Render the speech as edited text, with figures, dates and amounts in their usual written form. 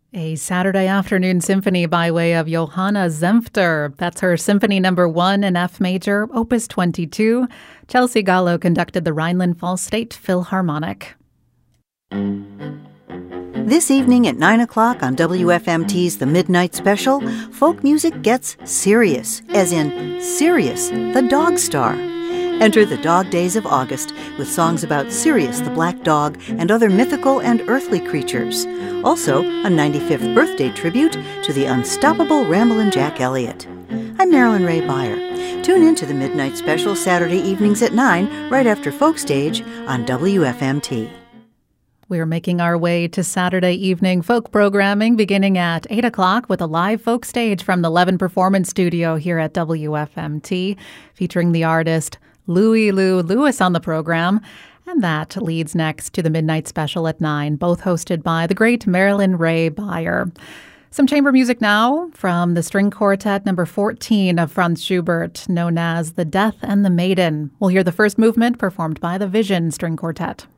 A Saturday afternoon symphony by way of Johanna Senfter. That's her Symphony No. 1 in F major, Opus 22. Chelsea Gallo conducted the Rhineland-Pfalz State Philharmonic. This evening at 9 o'clock on WFMT's The Midnight Special, folk music gets serious, as in Sirius, the dog star. Enter the dog days of August with songs about Sirius the black dog and other mythical and earthly creatures. Also, a 95th birthday tribute to the unstoppable Ramblin' Jack Elliott. I'm Marilyn Ray Beyer. Tune in to the Midnight Special Saturday evenings at 9, right after Folk Stage on WFMT. We're making our way to Saturday evening folk programming beginning at 8 o'clock with a live folk stage from the Levin Performance Studio here at WFMT, featuring the artist Louie Lou Lewis on the program. And that leads next to the Midnight Special at 9, both hosted by the great Marilyn Ray Beyer. Some chamber music now from the String Quartet No. 14 of Franz Schubert, known as The Death and the Maiden. We'll hear the first movement performed by the Vision String Quartet.